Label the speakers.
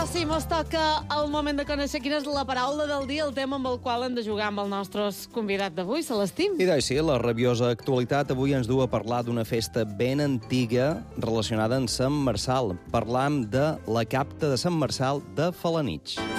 Speaker 1: Ara sí, mos toca el moment de conèixer quina és la paraula del dia, el tema amb el qual hem de jugar amb el nostre convidat d'avui, Celestí.
Speaker 2: I doncs sí, la rabiosa actualitat avui ens du a parlar d'una festa ben antiga relacionada amb Sant Marçal. Parlam de la capta de Sant Marçal de Felanitx.